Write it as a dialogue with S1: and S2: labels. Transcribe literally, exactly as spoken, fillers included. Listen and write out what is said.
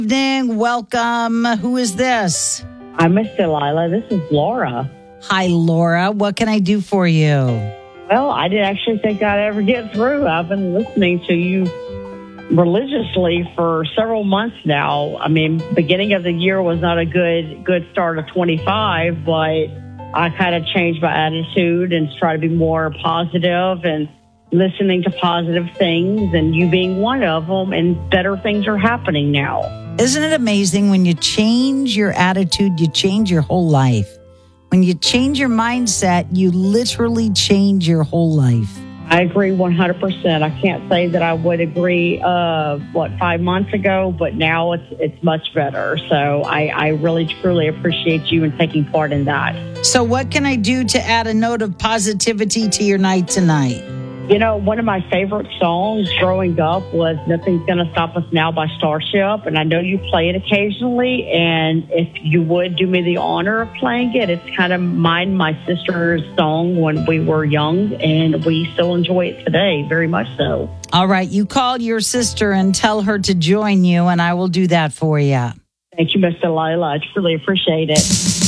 S1: Evening, welcome. Who is this?
S2: I'm Miss Delilah. This is Laura.
S1: Hi, Laura. What can I do for you?
S2: Well, I didn't actually think I'd ever get through. I've been listening to you religiously for several months now. I mean, beginning of the year was not a good good start of twenty-five, but I kind of changed my attitude and try to be more positive and listening to positive things, and you being one of them, and better things are happening now.
S1: Isn't it amazing when you change your attitude, you change your whole life? When you change your mindset, you literally change your whole life.
S2: I agree one hundred percent. I can't say that I would agree, uh, what, five months ago, but now it's it's much better. So I, I really, truly appreciate you and taking part in that.
S1: So what can I do to add a note of positivity to your night tonight?
S2: You know, one of my favorite songs growing up was Nothing's Gonna Stop Us Now by Starship, and I know you play it occasionally, and if you would do me the honor of playing it, it's kind of mine and my sister's song when we were young, and we still enjoy it today, very much so.
S1: All right, you call your sister and tell her to join you, and I will do that for you.
S2: Thank you, Miss Delilah. I truly appreciate it.